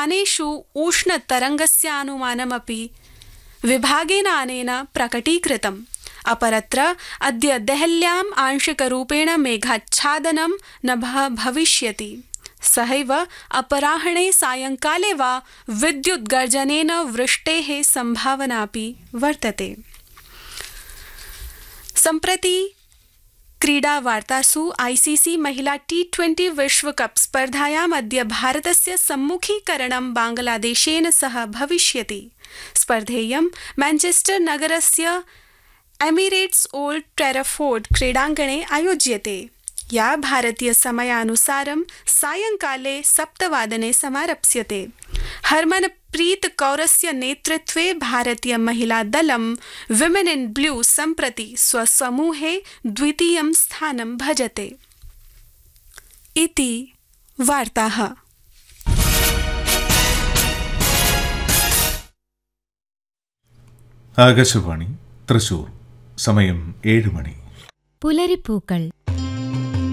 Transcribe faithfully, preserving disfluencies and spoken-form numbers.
स्थानेषु उष्णतरङ्गस्यानुमानमपि विभागेन अनेन प्रकटीकृतम्। अपरत्र अद्य देहल्याम् आंशिकरूपेण मेघाच्छादनं न भविष्यति। सहैव अपराह्णे सायंकाले वा विद्युद्गर्जनेन वृष्टेः सम्भावनापि वर्तते। सम्प्रति क्रीडावार्तासु आईसीसी महिला टी ट्वेंटी विश्वकप स्पर्धायाम् अद्य भारतस्य सम्मुखीकरणं बांग्लादेशेन सह भविष्यति। स्पर्धेयं मैनचेस्टर नगरस्य एमिरेट्स ओल्ड ट्रैफोर्ड क्रीडाङ्गणे आयोज्यते, या भारतीय समयानुसारं सायंकाले सप्तवादने समारप्स्यते। हरमनप्रीत कौरस्य नेतृत्वे भारतीय महिला दलं विमेन इन ब्लू सम्प्रति स्वसमूहे द्वितीयं स्थानं भजते। इति वार्ताः। ആകാശവാണി തൃശൂർ. സമയം ഏഴ് മണി. പുലരിപ്പൂക്കൾ.